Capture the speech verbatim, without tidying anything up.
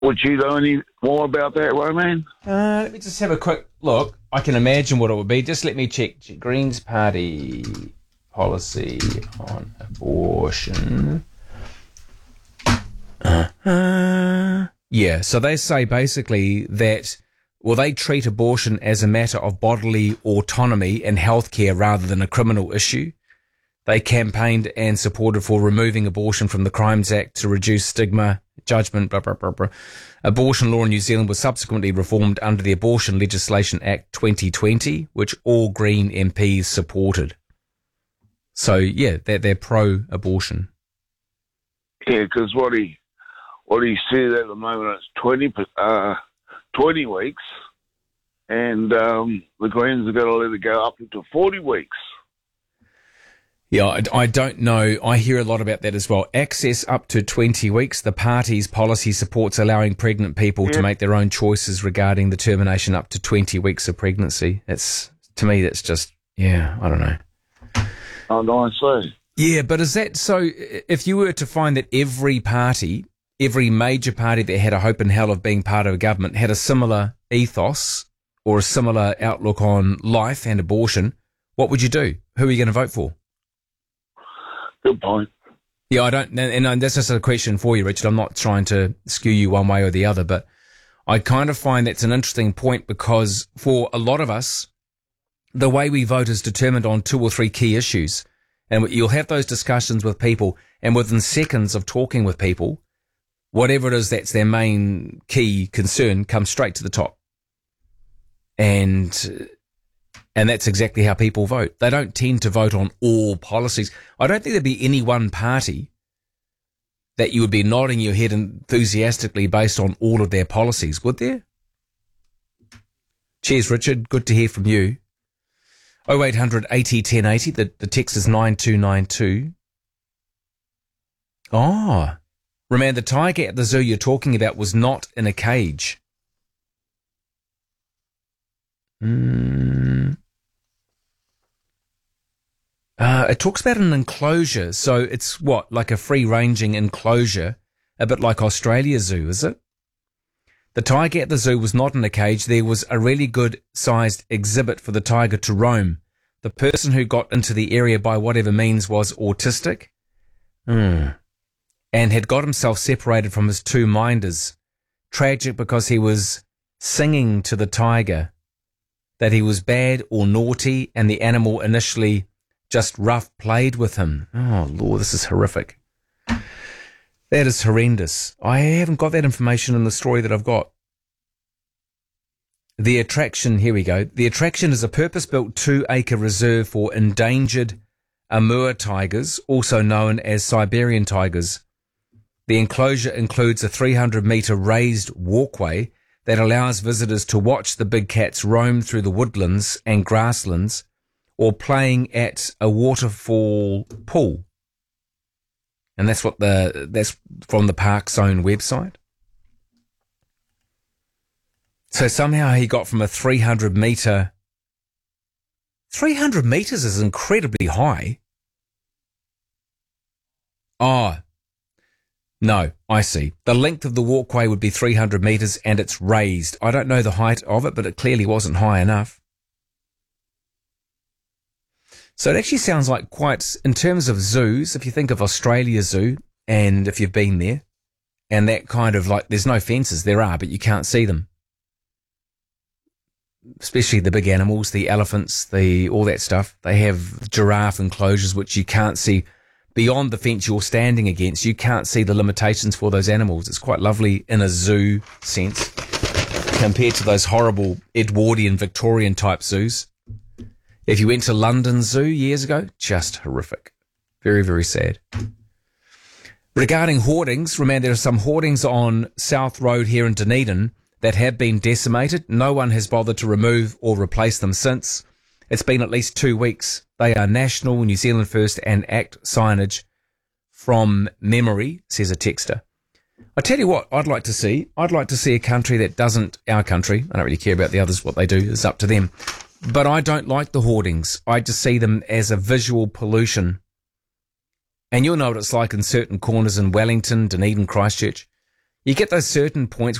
Would you know any more about that, Roman? Uh, let me just have a quick look. I can imagine what it would be. Just let me check. Greens Party policy on abortion. Uh, yeah, so they say basically that, well, they treat abortion as a matter of bodily autonomy and healthcare rather than a criminal issue. They campaigned and supported for removing abortion from the Crimes Act to reduce stigma, judgment, blah, blah, blah, blah. Abortion law in New Zealand was subsequently reformed under the Abortion Legislation Act twenty twenty, which all Green M Ps supported. So, yeah, they're, they're pro-abortion. Yeah, because what he, what he said at the moment, it's twenty, uh, twenty weeks, and um, the Greens are going to let it go up into forty weeks. Yeah, I, I don't know. I hear a lot about that as well. Access up to twenty weeks. The party's policy supports allowing pregnant people yeah. to make their own choices regarding the termination up to twenty weeks of pregnancy. It's, to me, that's just, yeah, I don't know. Oh, no, I see. Yeah, but is that so? If you were to find that every party, every major party that had a hope in hell of being part of a government had a similar ethos or a similar outlook on life and abortion, what would you do? Who are you going to vote for? Good point. Yeah, I don't, and, and that's just a question for you, Richard. I'm not trying to skew you one way or the other, but I kind of find that's an interesting point because for a lot of us, the way we vote is determined on two or three key issues. And you'll have those discussions with people, and within seconds of talking with people, whatever it is that's their main key concern comes straight to the top. And And that's exactly how people vote. They don't tend to vote on all policies. I don't think there'd be any one party that you would be nodding your head enthusiastically based on all of their policies, would there? Cheers, Richard. Good to hear from you. oh eight hundred eighty ten eighty. The, the text is nine two nine two. Oh, Roman, the tiger at the zoo you're talking about was not in a cage. Hmm. Uh, it talks about an enclosure, so it's what, like a free-ranging enclosure, a bit like Australia Zoo, is it? The tiger at the zoo was not in a cage. There was a really good-sized exhibit for the tiger to roam. The person who got into the area by whatever means was autistic mm. and had got himself separated from his two minders. Tragic because he was singing to the tiger that he was bad or naughty, and the animal initially just rough played with him. Oh, Lord, this is horrific. That is horrendous. I haven't got that information in the story that I've got. The attraction, here we go. The attraction is a purpose-built two-acre reserve for endangered Amur tigers, also known as Siberian tigers. The enclosure includes a three hundred metre raised walkway that allows visitors to watch the big cats roam through the woodlands and grasslands or playing at a waterfall pool. And that's what the, that's from the Park Zone website. So somehow he got from a three hundred metre, three hundred metres is incredibly high. Oh, no, I see. The length of the walkway would be three hundred metres and it's raised. I don't know the height of it, but it clearly wasn't high enough. So it actually sounds like quite, in terms of zoos, if you think of Australia Zoo, and if you've been there, and that kind of like, there's no fences, there are, but you can't see them. Especially the big animals, the elephants, the all that stuff. They have giraffe enclosures which you can't see beyond the fence you're standing against. You can't see the limitations for those animals. It's quite lovely in a zoo sense compared to those horrible Edwardian Victorian type zoos. If you went to London Zoo years ago, just horrific. Very, very sad. Regarding hoardings, remember there are some hoardings on South Road here in Dunedin that have been decimated. No one has bothered to remove or replace them since. It's been at least two weeks. They are National, New Zealand First and ACT signage from memory, says a texter. I tell you what I'd like to see. I'd like to see a country that doesn't, our country, I don't really care about the others, what they do is up to them. But I don't like the hoardings. I just see them as a visual pollution. And you'll know what it's like in certain corners in Wellington, Dunedin, Christchurch. You get those certain points